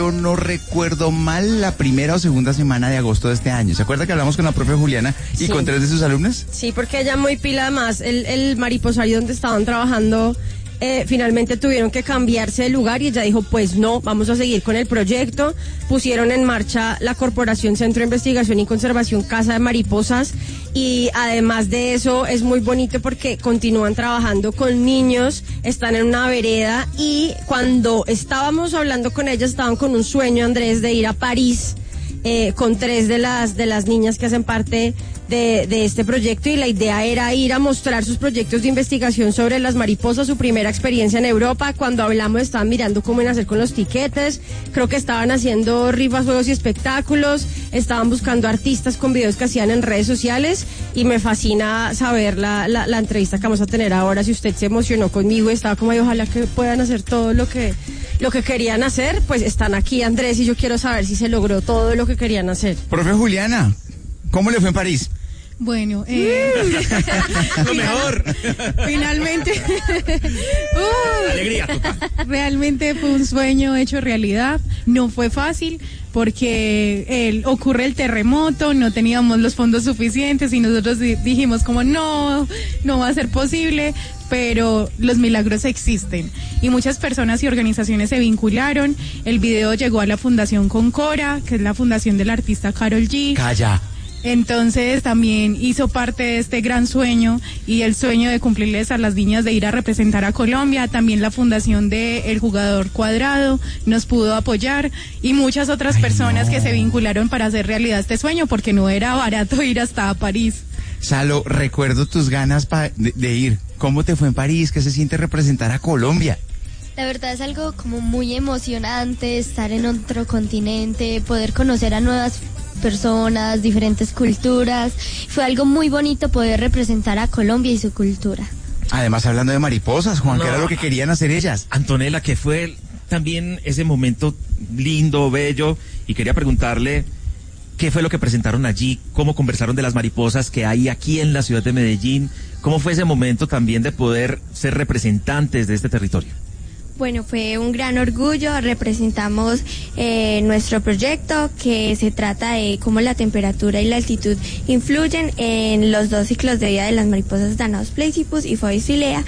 yo no recuerdo mal, la primera o segunda semana de agosto de este año. ¿Se acuerda que hablamos con la profe Juliana y Sí. con 3 de sus alumnas? Sí, porque ella muy pila, además, el mariposario donde estaban trabajando, finalmente tuvieron que cambiarse de lugar y ella dijo, pues no, vamos a seguir con el proyecto. Pusieron en marcha la Corporación Centro de Investigación y Conservación Casa de Mariposas, y además de eso es muy bonito porque continúan trabajando con niños, están en una vereda, y cuando estábamos hablando con ellas estaban con un sueño, Andrés, de ir a París con 3 de las niñas que hacen parte de este proyecto, y la idea era ir a mostrar sus proyectos de investigación sobre las mariposas, su primera experiencia en Europa. Cuando hablamos estaban mirando cómo iban a hacer con los tiquetes, creo que estaban haciendo rifas, juegos y espectáculos, estaban buscando artistas con videos que hacían en redes sociales, y me fascina saber la entrevista que vamos a tener ahora. Si usted se emocionó conmigo y estaba como, ay, ojalá que puedan hacer todo lo que querían hacer, pues están aquí, Andrés, y yo quiero saber si se logró todo lo que querían hacer. Profe Juliana, ¿cómo le fue en París? Bueno, Lo mejor. finalmente, Alegría total. realmente fue un sueño hecho realidad. No fue fácil porque ocurre el terremoto, no teníamos los fondos suficientes y nosotros dijimos como no va a ser posible, pero los milagros existen y muchas personas y organizaciones se vincularon. El video llegó a la Fundación Concora, que es la fundación del artista Karol G. Calla. Entonces también hizo parte de este gran sueño y el sueño de cumplirles a las niñas de ir a representar a Colombia. También la fundación de El Jugador Cuadrado nos pudo apoyar y muchas otras personas que se vincularon para hacer realidad este sueño, porque no era barato ir hasta París. Salo, recuerdo tus ganas de ir. ¿Cómo te fue en París? ¿Qué se siente representar a Colombia? La verdad es algo como muy emocionante, estar en otro continente, poder conocer a nuevas personas, diferentes culturas. Fue algo muy bonito poder representar a Colombia y su cultura. Además, hablando de mariposas, Juan, No. ¿qué era lo que querían hacer ellas? Antonella, que fue también ese momento lindo, bello, y quería preguntarle qué fue lo que presentaron allí, cómo conversaron de las mariposas que hay aquí en la ciudad de Medellín, cómo fue ese momento también de poder ser representantes de este territorio. Bueno, fue un gran orgullo. Representamos nuestro proyecto, que se trata de cómo la temperatura y la altitud influyen en los 2 ciclos de vida de las mariposas Danaus plexippus y Foesilea.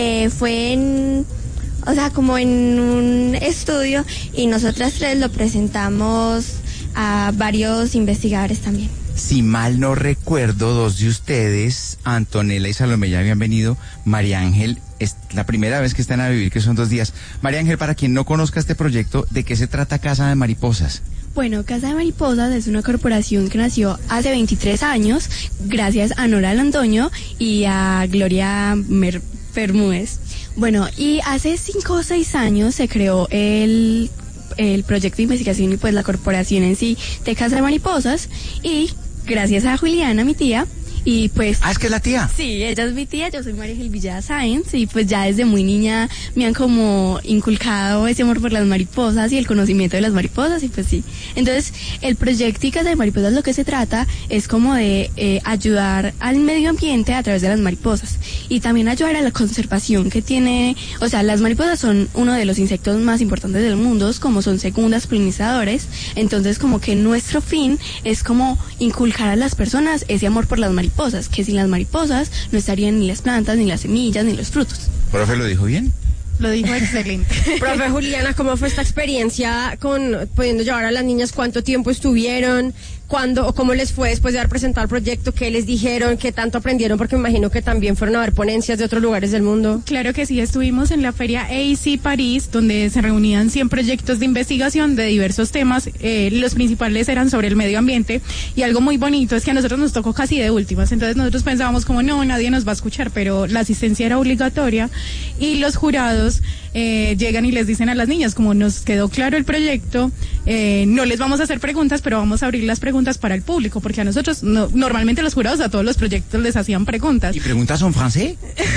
Fue como en un estudio, y nosotras 3 lo presentamos a varios investigadores también. Si mal no recuerdo, 2 de ustedes, Antonella y Salomé, ya habían venido. María Ángel, es la primera vez que están a vivir, que son 2 días. María Ángel, para quien no conozca este proyecto, ¿de qué se trata Casa de Mariposas? Bueno, Casa de Mariposas es una corporación que nació hace 23 años gracias a Nora Londoño y a Gloria Bermúdez. Bueno, y hace 5 o 6 años se creó el proyecto de investigación y pues la corporación en sí de Casa de Mariposas, y gracias a Juliana, mi tía, y pues... Ah, es que es la tía. Sí, ella es mi tía, yo soy María Ángel Villada Sáenz, y pues ya desde muy niña me han como inculcado ese amor por las mariposas y el conocimiento de las mariposas, y pues sí. Entonces, el proyecto de Casa de Mariposas lo que se trata es como de ayudar al medio ambiente a través de las mariposas, y también ayudar a la conservación que tiene, o sea, las mariposas son uno de los insectos más importantes del mundo, como son segundas polinizadores. Entonces como que nuestro fin es como inculcar a las personas ese amor por las mariposas, que sin las mariposas no estarían ni las plantas, ni las semillas, ni los frutos. ¿Profe, lo dijo bien? Lo dijo excelente. Profe Juliana, ¿cómo fue esta experiencia pudiendo llevar a las niñas? ¿Cuánto tiempo estuvieron? ¿Cuándo o cómo les fue después de haber presentado el proyecto? ¿Qué les dijeron? ¿Qué tanto aprendieron? Porque me imagino que también fueron a ver ponencias de otros lugares del mundo. Claro que sí, estuvimos en la feria AEC París, donde se reunían 100 proyectos de investigación de diversos temas. Los principales eran sobre el medio ambiente, y algo muy bonito es que a nosotros nos tocó casi de últimas. Entonces nosotros pensábamos como no, nadie nos va a escuchar, pero la asistencia era obligatoria, y los jurados llegan y les dicen a las niñas como nos quedó claro el proyecto, no les vamos a hacer preguntas, pero vamos a abrir las preguntas para el público, porque a nosotros normalmente los jurados a todos los proyectos les hacían preguntas. ¿Y preguntas son francés?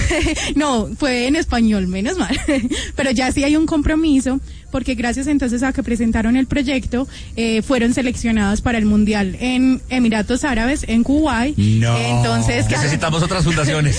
No, fue en español, menos mal. Pero ya sí hay un compromiso, porque gracias entonces a que presentaron el proyecto, fueron seleccionados para el Mundial en Emiratos Árabes, en Kuwait. No. Entonces, Necesitamos otras fundaciones.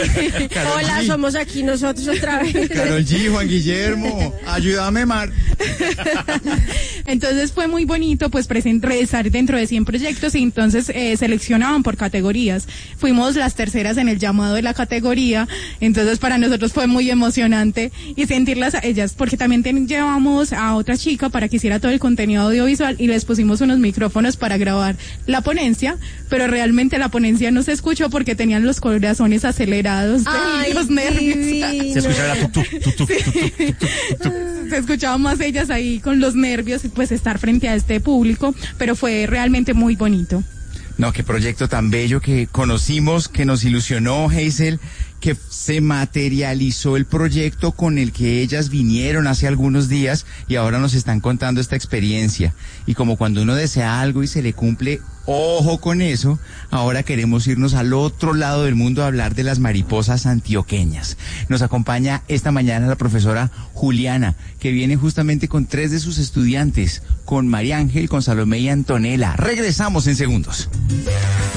Hola, somos aquí nosotros otra vez. Karol G, Juan Guillermo, ayúdame, Mar. Entonces fue muy bonito pues estar dentro de 100 proyectos y entonces seleccionaban por categorías. Fuimos las terceras en el llamado de la categoría, entonces para nosotros fue muy emocionante y sentirlas a ellas, porque también llevamos a otra chica para que hiciera todo el contenido audiovisual y les pusimos unos micrófonos para grabar la ponencia, pero realmente la ponencia no se escuchó porque tenían los corazones acelerados de los nervios. Se escuchaba la tuc, tuc, tuc, tuc, tuc, tuc, tuc, tuc. Se escuchaban más ellas ahí con los nervios y pues estar frente a este público, pero fue realmente muy bonito. No, qué proyecto tan bello que conocimos, que nos ilusionó, Hazel, que se materializó el proyecto con el que ellas vinieron hace algunos días y ahora nos están contando esta experiencia. Y como cuando uno desea algo y se le cumple, ojo con eso, ahora queremos irnos al otro lado del mundo a hablar de las mariposas antioqueñas. Nos acompaña esta mañana la profesora Juliana, que viene justamente con 3 de sus estudiantes, con María Ángel, con Salomé y Antonella. Regresamos en segundos.